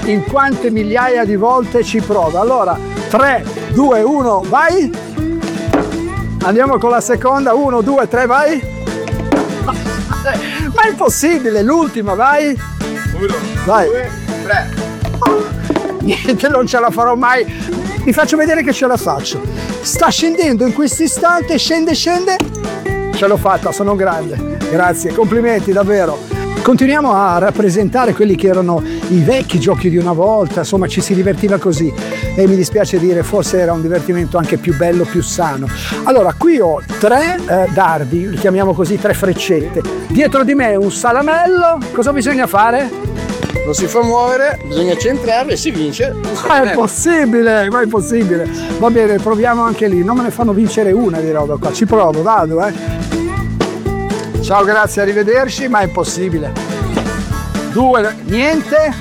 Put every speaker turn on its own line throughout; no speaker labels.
in quante migliaia di volte ci prova. Allora, 3, 2, 1, vai! Andiamo con la seconda, 1, 2, 3, vai! Ma è impossibile, l'ultima, vai!
1,
Vai.
2, 3.
Niente, non ce la farò mai. Vi faccio vedere che ce la faccio. Sta scendendo in questo istante, scende. Ce l'ho fatta, sono grande. Grazie, complimenti davvero. Continuiamo a rappresentare quelli che erano i vecchi giochi di una volta, insomma ci si divertiva così e mi dispiace dire forse era un divertimento anche più bello, più sano. Allora qui ho 3 dardi, li chiamiamo così, 3 freccette. Dietro di me un salamello, cosa bisogna fare?
Non si fa muovere, bisogna centrarlo e si vince.
Ma è possibile, ma è possibile. Va bene, proviamo anche lì, non me ne fanno vincere una di roba qua, ci provo, vado. Ciao, grazie, arrivederci, ma è impossibile. 2, niente.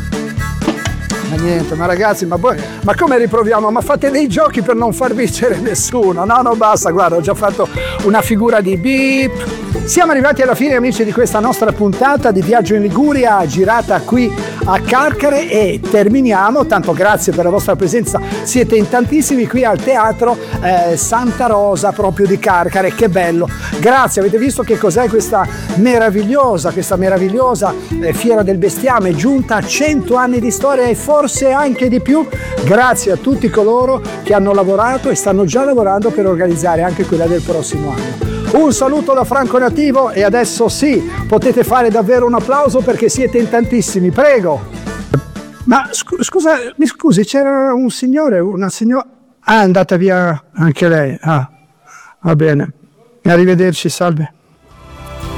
Ma ragazzi, ma come riproviamo? Ma fate dei giochi per non far vincere nessuno. No, basta, guarda, ho già fatto una figura di beep. Siamo arrivati alla fine, amici, di questa nostra puntata di Viaggio in Liguria, girata qui a Carcare, e terminiamo, tanto grazie per la vostra presenza, siete in tantissimi qui al Teatro Santa Rosa proprio di Carcare, che bello, grazie. Avete visto che cos'è questa meravigliosa Fiera del Bestiame, giunta a 100 anni di storia e forse anche di più, grazie a tutti coloro che hanno lavorato e stanno già lavorando per organizzare anche quella del prossimo anno. Un saluto da Franco Nativo e adesso sì, potete fare davvero un applauso perché siete in tantissimi, prego. Ma scusa, mi scusi, c'era un signore, una signora. Ah, è andata via anche lei. Ah, va bene. Arrivederci, salve.